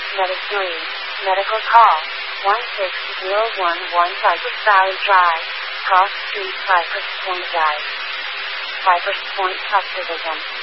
Medicine. Medical call. 16011 Cypress Valley Drive. Cross Street, Cypress Point, Drive. Cypress Point Subdivision.